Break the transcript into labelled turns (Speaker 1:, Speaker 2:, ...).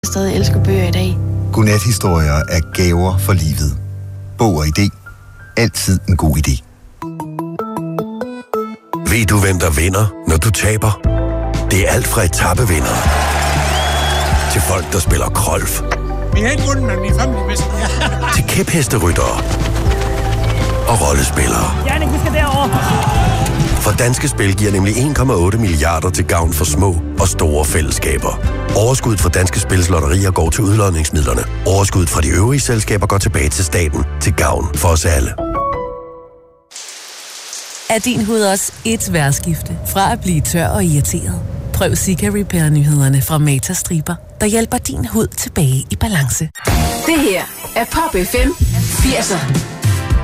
Speaker 1: Jeg stadig elsker bøger i dag.
Speaker 2: Godnathistorier er gaver for livet. Bog og idé. Altid en god idé.
Speaker 3: Ved du, hvem der vinder, når du taber? Det er alt fra etappevinder til folk, der spiller golf.
Speaker 4: Vi har ikke vundet, men vi er fremme bedste.
Speaker 3: Til kæphesteryttere og rollespillere.
Speaker 5: Jannik, vi skal derover.
Speaker 3: For Danske Spil giver nemlig 1,8 milliarder til gavn for små og store fællesskaber. Overskuddet fra Danske Spils lotterier går til udlodningsmidlerne. Overskuddet fra de øvrige selskaber går tilbage til staten til gavn for os alle.
Speaker 6: Er din hud også et vejrskifte fra at blive tør og irriteret? Prøv Sika Repair-nyhederne fra Matas Striber, der hjælper din hud tilbage i balance.
Speaker 7: Det her er Pop FM 80'er.